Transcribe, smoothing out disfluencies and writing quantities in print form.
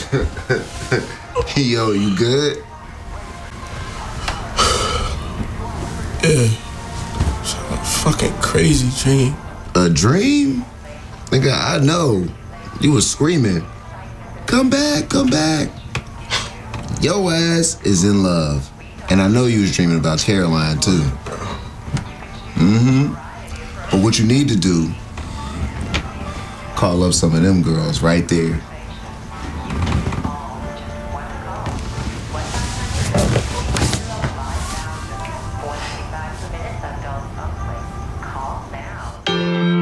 Yo, you good? Yeah. It's a fucking crazy dream. A dream? Nigga, I know. You was screaming, come back, come back. Your ass is in love. And I know you was dreaming about Caroline, too. But what you need to do, call up some of them girls right there